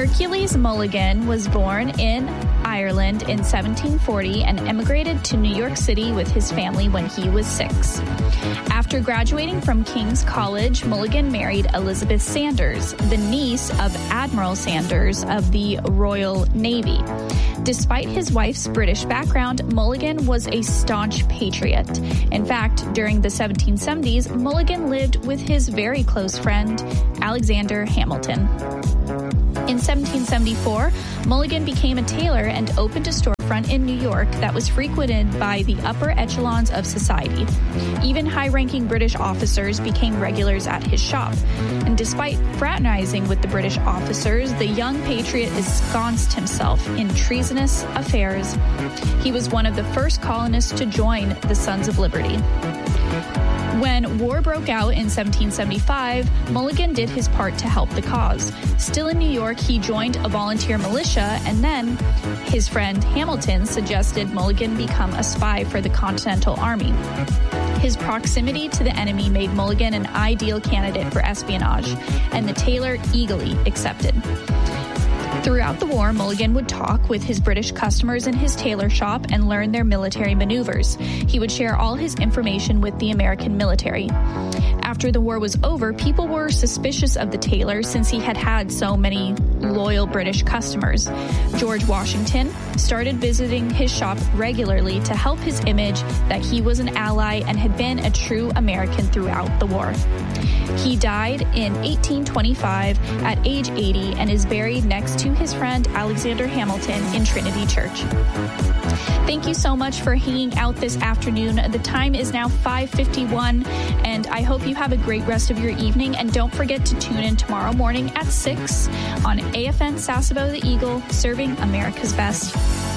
Hercules Mulligan was born in Ireland in 1740 and emigrated to New York City with his family when he was 6. After graduating from King's College, Mulligan married Elizabeth Sanders, the niece of Admiral Sanders of the Royal Navy. Despite his wife's British background, Mulligan was a staunch patriot. In fact, during the 1770s, Mulligan lived with his very close friend, Alexander Hamilton. In 1774, Mulligan became a tailor and opened a storefront in New York that was frequented by the upper echelons of society. Even high-ranking British officers became regulars at his shop. And despite fraternizing with the British officers, the young patriot ensconced himself in treasonous affairs. He was one of the first colonists to join the Sons of Liberty. When war broke out in 1775, Mulligan did his part to help the cause. Still in New York, he joined a volunteer militia, and then his friend Hamilton suggested Mulligan become a spy for the Continental Army. His proximity to the enemy made Mulligan an ideal candidate for espionage, and the tailor eagerly accepted. Throughout the war, Mulligan would talk with his British customers in his tailor shop and learn their military maneuvers. He would share all his information with the American military. After the war was over, people were suspicious of the tailor since he had had so many loyal British customers. George Washington started visiting his shop regularly to help his image that he was an ally and had been a true American throughout the war. He died in 1825 at age 80 and is buried next to his friend Alexander Hamilton in Trinity Church. Thank you so much for hanging out this afternoon. The time is now 5:51, and I hope you have a great rest of your evening. And don't forget to tune in tomorrow morning at 6 on AFN Sasebo the Eagle, serving America's best.